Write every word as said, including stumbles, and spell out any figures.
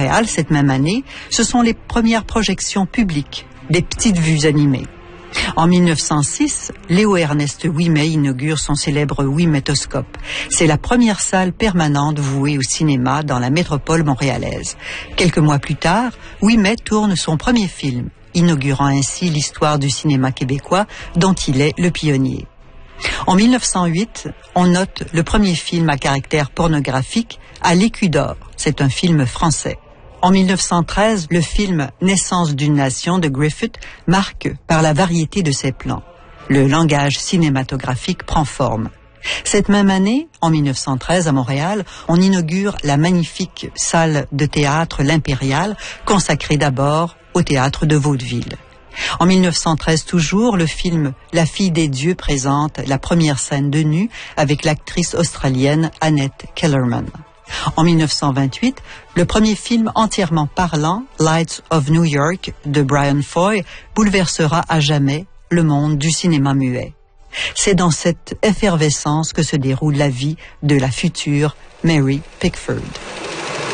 Montréal, cette même année, ce sont les premières projections publiques des petites vues animées. En mille neuf cent six, Léo-Ernest Ouimet inaugure son célèbre Ouimetoscope. C'est la première salle permanente vouée au cinéma dans la métropole montréalaise. Quelques mois plus tard, Ouimet tourne son premier film, inaugurant ainsi l'histoire du cinéma québécois dont il est le pionnier. En mille neuf cent huit, on note le premier film à caractère pornographique à l'Écu d'or. C'est un film français. En mille neuf cent treize, le film Naissance d'une nation de Griffith marque par la variété de ses plans. Le langage cinématographique prend forme. Cette même année, en mille neuf cent treize à Montréal, on inaugure la magnifique salle de théâtre L'Impérial, consacrée d'abord au théâtre de Vaudeville. En mille neuf cent treize toujours, le film La fille des dieux présente la première scène de nu avec l'actrice australienne Annette Kellerman. En mille neuf cent vingt-huit, le premier film entièrement parlant, Lights of New York, de Brian Foy, bouleversera à jamais le monde du cinéma muet. C'est dans cette effervescence que se déroule la vie de la future Mary Pickford.